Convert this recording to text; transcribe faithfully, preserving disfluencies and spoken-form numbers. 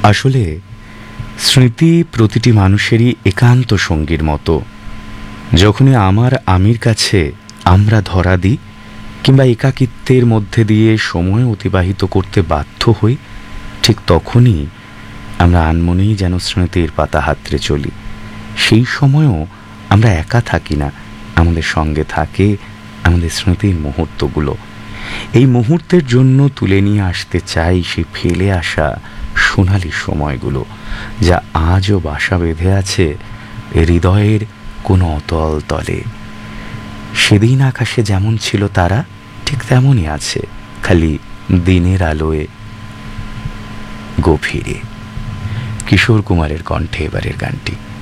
আসলে স্মৃতি প্রতিটি মানুষেরই একান্ত সঙ্গীর মতো। যখনই আমার আমির কাছে আমরা ধরা দিই কিংবা একাকিত্বের মধ্যে দিয়ে সময় অতিবাহিত করতে বাধ্য হই, ঠিক তখনই আমরা আনমনেই যেন স্মৃতির পাতা হাতড়ে চলি। সেই সময়ও আমরা একা থাকি না, আমাদের সঙ্গে থাকে আমাদের স্মৃতির মুহূর্তগুলো। এই মুহূর্তের জন্য তুলে নিয়ে আসতে চাই সেই ফেলে আসা সোনালি সময়গুলো, যা আজও বাসা বেঁধে আছে হৃদয়ের কোনো অতল তলে। সেদিন আকাশে যেমন ছিল তারা, ঠিক তেমনই আছে, খালি দিনের আলোয় গভীরে। কিশোর কুমারের কণ্ঠে এবারের গানটি।